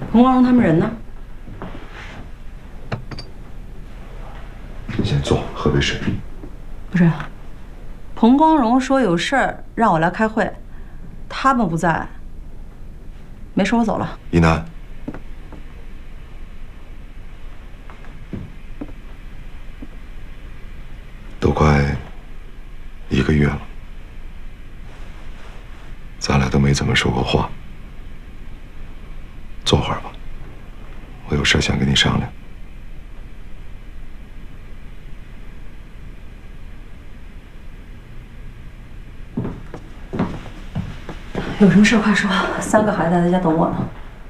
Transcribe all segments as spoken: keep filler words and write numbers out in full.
彭光荣他们人呢？ 你先坐，喝杯水。 不是，彭光荣说有事儿让我来开会，他们不在。没事，我走了。 一楠，都快一个月了，咱俩都没怎么说过话。坐会儿吧，我有事想跟你商量。 有什么事快说，三个孩子在家等我呢。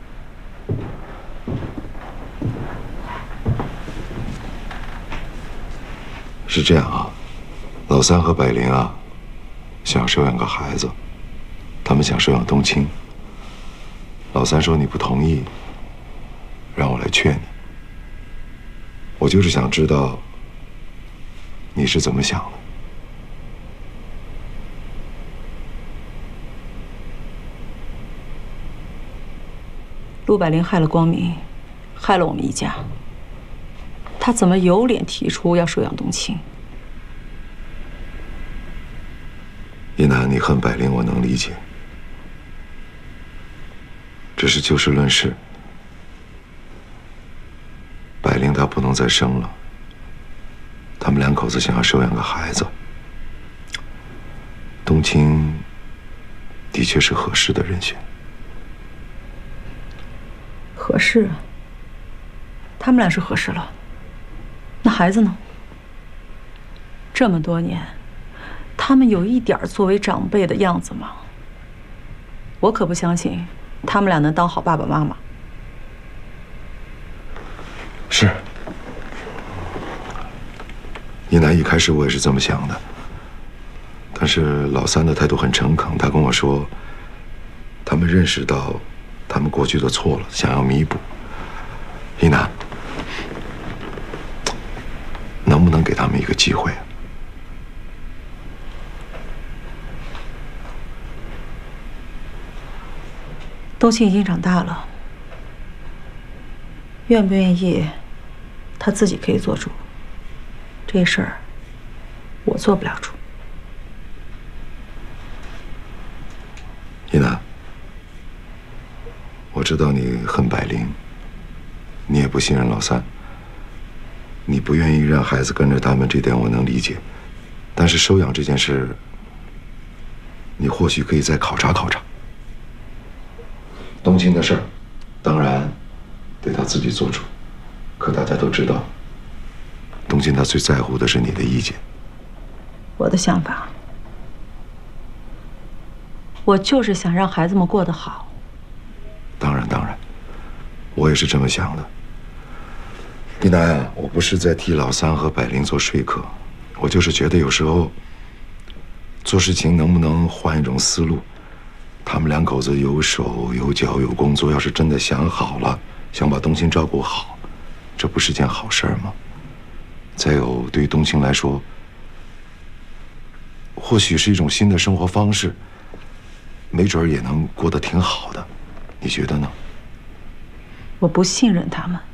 是这样啊，老三和百灵啊，想收养个孩子，他们想收养冬青。老三说你不同意，让我来劝你。我就是想知道你是怎么想的。 陆百灵害了光明，害了我们一家。他怎么有脸提出要收养冬青？ 一楠，你恨百灵，我能理解。只是就事论事，百灵她不能再生了，他们两口子想要收养个孩子，冬青的确是合适的人选。 合适啊，他们俩是合适了，那孩子呢？这么多年，他们有一点作为长辈的样子吗？我可不相信他们俩能当好爸爸妈妈。 是，一楠一开始我也是这么想的，但是老三的态度很诚恳，他跟我说，他们认识到他们过去的错了，想要弥补。一楠，能不能给他们一个机会啊？ 冬青已经长大了，愿不愿意，他自己可以做主。这事儿，我做不了主。 一楠，我知道你恨百灵，你也不信任老三，你不愿意让孩子跟着他们，这点我能理解。但是收养这件事，你或许可以再考察考察。冬青的事儿，当然得他自己做主，可大家都知道，冬青他最在乎的是你的意见。 我的想法，我就是想让孩子们过得好。 当然，当然，我也是这么想的。一楠啊，我不是在替老三和百灵做说客，我就是觉得有时候做事情能不能换一种思路？他们两口子有手有脚有工作，要是真的想好了，想把冬青照顾好，这不是件好事吗？再有，对于冬青来说，或许是一种新的生活方式，没准儿也能过得挺好的，你觉得呢？ 我不信任他们。